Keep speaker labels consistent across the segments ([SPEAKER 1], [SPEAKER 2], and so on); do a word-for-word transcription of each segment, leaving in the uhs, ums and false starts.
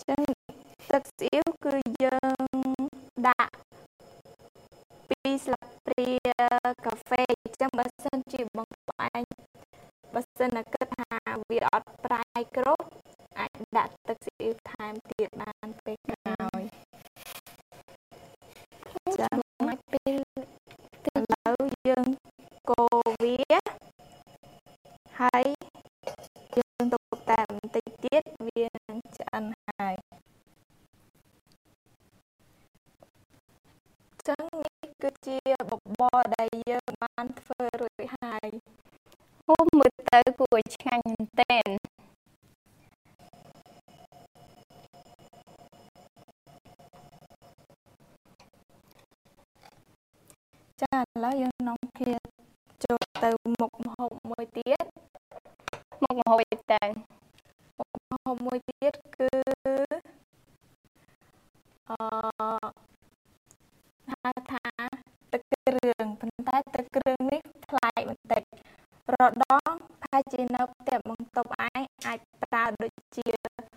[SPEAKER 1] ចឹងទឹកស្អៀវគឺយើងដាក់ពីរស្លាបព្រាកាហ្វេអញ្ចឹងបើសិនជាបងប្អូនបើសិនណាគិតថាវាអត់ប្រៃគ្រប់អាចដាក់ទឹកស្អៀវថែមទៀតបានពេលក្រោយចឹងមកពេលឥឡូវយើងកូរវាហើយយើងទុកតែបន្តិចទៀតវានឹងឆ្អិនហើយចឹងនេះគឺជាបបរដែលយើងបានធ្វើរួចហើយអូមើលទៅគួរឲ្យឆ្ងាញ់មែនទែនចាឥឡូវយើងនាំគ្នាចូលទៅមុខម្ហូបមួយទៀតមុខម្ហូបអីទៅមុខម្ហូបមួយទៀតគឺអឺហៅថាទឹកគ្រឿងប៉ុន្តែទឹកគ្រឿងនេះប្លែកបន្តិចរដងប្រហែលជានៅផ្ទះបង្កប់ឯងអាចប្រើដូចជា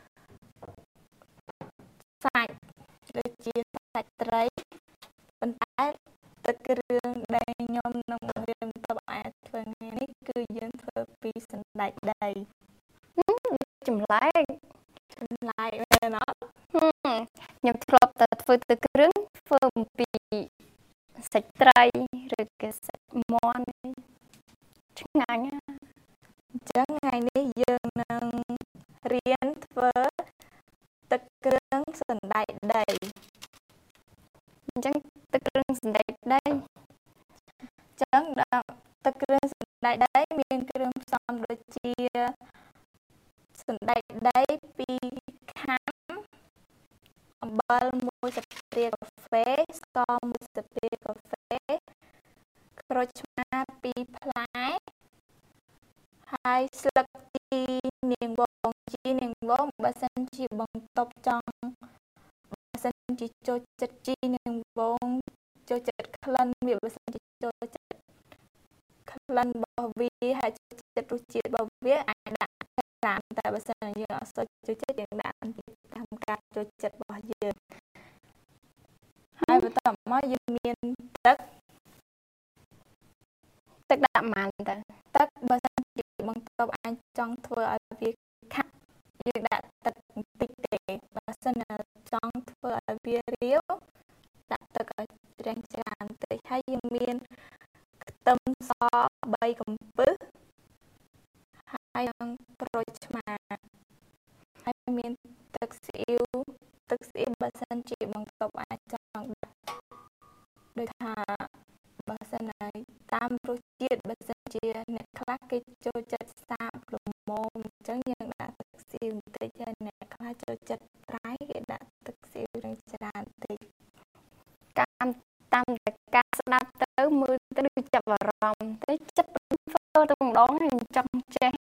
[SPEAKER 1] សាច់ដូចជាសាច់ត្រីប៉ុន្តែទឹកគ្រឿងដែលខ្ញុំនឹងបង្រៀនបន្តអាចធ្វើថ្ងៃនេះគឺយើងធ្វើពីសណ្តែកដីចម្លែកចម្លែកមែនអត់ខ្ញុំធ្លាប់តែធ្វើទឹកគ្រឿងធ្វើអំពីសាច់ត្រីឬក៏សាច់មាន់ឆ្ងាញ់អញ្ចឹងថ្ងៃនេះយើងនឹងរៀនធ្វើទឹកគ្រឿងសណ្តែកដីអញ្ចឹងទឹកគ្រឿងសណ្តែកដីអញ្ចឹងដាក់ទឹកគ្រឿងសណ្តែកដីមានគ្រឿងផ្សំដូចជាសណ្តែកដីពីរខាំអំបិលមួយស្លាបព្រាកាហ្វេស្ករមួយស្លាបព្រាកាហ្វេក្រូចឆ្មាពីរផ្លែហើយស្លឹកជីនាងវងជីនាងវងបើសិនជាបង្កប់ចង់បើសិនជាចូលចិត្តជីនាងវងចូលចិត្តក្លិនវាបើសិនជាចូលចិត្តក្លិនរបស់វាហើយចូលចិត្តរសជាតិរបស់វាអាចដាក់តាមតែបើសិនជាយើងអត់សូវចូលចិត្តយើងដាក់តាមការចូលចិត្តរបស់យើងហើយបន្តមកយើងមានទឹកទឹកដាក់ប៉ុន្មានទៅទឹកបើសិនជាបង្កប់អាចចង់ធ្វើឲ្យវាខាប់យើងដាក់ទឹកបន្តិចទេបើសិនណាចង់ធ្វើឲ្យវារាវដាក់ទឹកឲ្យច្រាំងច្រើនបន្តិចហើយយើងមានខ្ទឹមសបីកំពឹសហើយនឹងក្រូចឆ្មាហើយមានទឹកស៊ីអ៊ីវទឹកស៊ីអ៊ីវបើសិនជាបង្កប់អាចចង់ដាក់ដូចថាបើសិនណាតាមរសជាតិបើសិនជាអ្នកខ្លះគេចូលចិត្តសាបល្មមអញ្ចឹងយើងដាក់ទឹកស៊ីអ៊ីវបន្តិចហើយអ្នកខ្លះចូលចិត្តប្រៃគេដាក់ទឹកស៊ីអ៊ីវនឹងច្រើនបន្តិចតាមតាមតែការស្ដាប់ទៅមើលទៅដូចចាប់អារម្មណ៍ទៅចិត្តធ្វើទៅម្ដងហើយចង់ចេះ